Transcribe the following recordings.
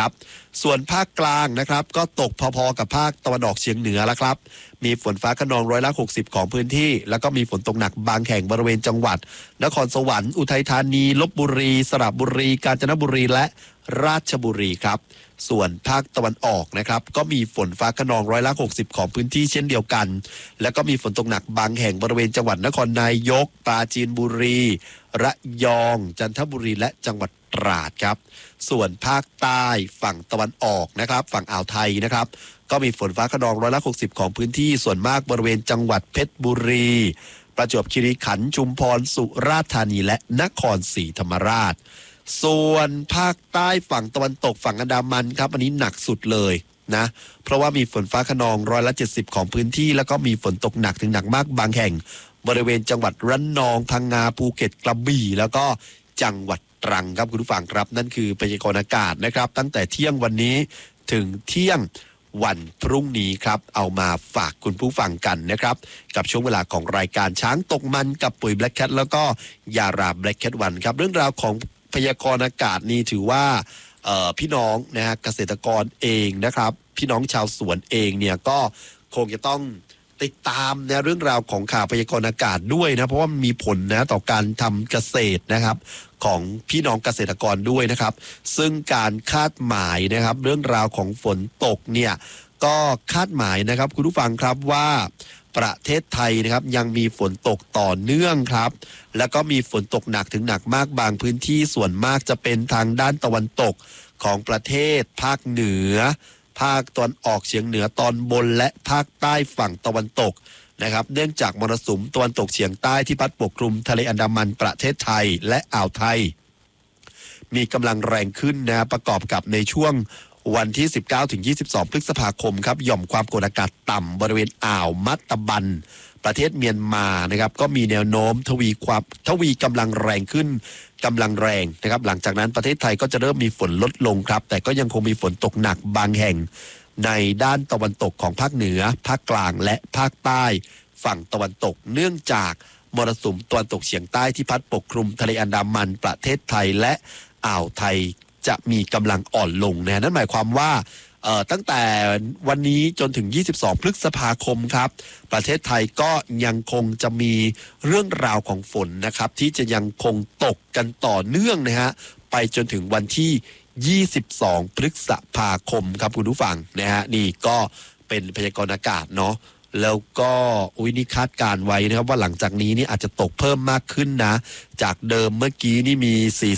ครับส่วนภาคกลางนะครับก็ตกพอๆกับภาคตะวันออกเฉียงเหนือแล้วครับมีฝนฟ้าคะนอง60%ของพื้นที่แล้วก็มีฝนตกหนักบางแห่งบริเวณจังหวัดนครสวรรค์อุทัยธานีลพบุรีสระบุรีกาญจนบุรีและราชบุรีครับส่วนภาคตะวันออกนะครับก็มีฝนฟ้าคะนอง60%ของพื้นที่เช่นเดียวกันแล้วก็มีฝนตกหนักบางแห่งบริเวณจังหวัดนครนายกปราจีนบุรีระยองจันทบุรีและจังหวัดตราดครับส่วนภาคใต้ฝั่งตะวันออกนะครับฝั่งอ่าวไทยนะครับก็มีฝนฟ้าคะนอง60%ของพื้นที่ส่วนมากบริเวณจังหวัดเพชรบุรีประจวบคีรีขันธ์ชุมพรสุราษฎร์ธานีและนครศรีธรรมราชส่วนภาคใต้ฝั่งตะวันตกฝั่งอันดามันครับอันนี้หนักสุดเลยนะเพราะว่ามีฝนฟ้าคะนอง70%ของพื้นที่แล้วก็มีฝนตกหนักถึงหนักมากบางแห่งบริเวณจังหวัดระนองพังงาภูเก็ตกระบี่แล้วก็จังหวัดตรังครับคุณผู้ฟังครับนั่นคือพยากรณ์อากาศนะครับตั้งแต่เที่ยงวันนี้ถึงเที่ยงวันพรุ่งนี้ครับเอามาฝากคุณผู้ฟังกันนะครับกับช่วงเวลาของรายการช้างตกมันกับปุ๋ย Black Cat แล้วก็ยารา Black Cat 1ครับเรื่องราวของพยากรณ์อากาศนี่ถือว่าพี่น้องนะฮะเกษตรกรเองนะครับพี่น้องชาวสวนเองเนี่ยก็คงจะต้องติดตามในเรื่องราวของข่าวพยากรณ์อากาศด้วยนะเพราะว่ามีผลนะต่อการทำเกษตรนะครับของพี่น้องเกษตรกรด้วยนะครับซึ่งการคาดหมายนะครับเรื่องราวของฝนตกเนี่ยก็คาดหมายนะครับคุณผู้ฟังครับว่าประเทศไทยนะครับยังมีฝนตกต่อเนื่องครับแล้วก็มีฝนตกหนักถึงหนักมากบางพื้นที่ส่วนมากจะเป็นทางด้านตะวันตกของประเทศภาคเหนือภาคตะวันออกเฉียงเหนือตอนบนและภาคใต้ฝั่งตะวันตกนะครับเนื่องจากมรสุมตะวันตกเฉียงใต้ที่พัดปกคลุมทะเลอันดามันประเทศไทยและอ่าวไทยมีกำลังแรงขึ้นนะประกอบกับในช่วงวันที่ 19-22 พฤษภาคมครับหย่อมความกดอากาศต่ำบริเวณอ่าวมัตตบันประเทศเมียนมานะครับก็มีแนวโน้มทวีกำลังแรงขึ้นกำลังแรงนะครับหลังจากนั้นประเทศไทยก็จะเริ่มมีฝนลดลงครับแต่ก็ยังคงมีฝนตกหนักบางแห่งในด้านตะวันตกของภาคเหนือภาคกลางและภาคใต้ฝั่งตะวันตกเนื่องจากมรสุมตะวันตกเฉียงใต้ที่พัดปกคลุมทะเลอันดามันประเทศไทยและอ่าวไทยจะมีกำลังอ่อนลงนะนั่นหมายความว่าตั้งแต่วันนี้จนถึง22พฤษภาคมครับประเทศไทยก็ยังคงจะมีเรื่องราวของฝนนะครับที่จะยังคงตกกันต่อเนื่องนะฮะไปจนถึงวันที่22พฤษภาคมครับคุณผู้ฟังนะฮะนี่ก็เป็นพยากรณ์อากาศเนาะแล้วก็นี่คาดการไว้นะครับว่าหลังจากนี้นี่อาจจะตกเพิ่มมากขึ้นนะจากเดิมเมื่อกี้นี่มี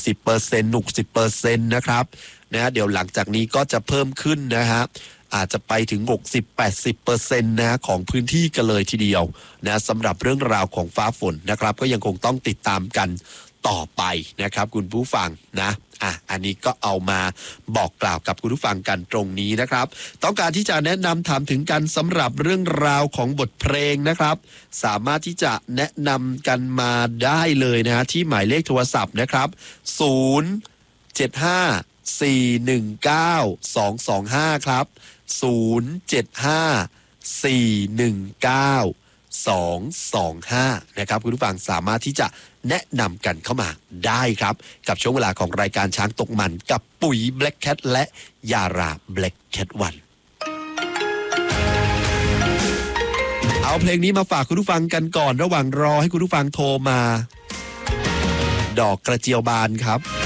40% 60% นะครับนะฮะเดี๋ยวหลังจากนี้ก็จะเพิ่มขึ้นนะฮะอาจจะไปถึง 60-80% นะของพื้นที่กันเลยทีเดียวนะสำหรับเรื่องราวของฟ้าฝนนะครับก็ยังคงต้องติดตามกันต่อไปนะครับคุณผู้ฟังนะอันนี้ก็เอามาบอกกล่าวกับคุณผู้ฟังกันตรงนี้นะครับต้องการที่จะแนะนำถามถึงกันสำหรับเรื่องราวของบทเพลงนะครับสามารถที่จะแนะนำกันมาได้เลยนะฮะที่หมายเลขโทรศัพท์นะครับ075-419-225ครับ075-419-225นะครับคุณผู้ฟังสามารถที่จะแนะนำกันเข้ามาได้ครับกับช่วงเวลาของรายการช้างตกมันกับปุ๋ย Black Cat และยารา Black Cat 1เอาเพลงนี้มาฝากคุณผู้ฟังกันก่อนระหว่างรอให้คุณผู้ฟังโทรมาดอกกระเจียวบานครับ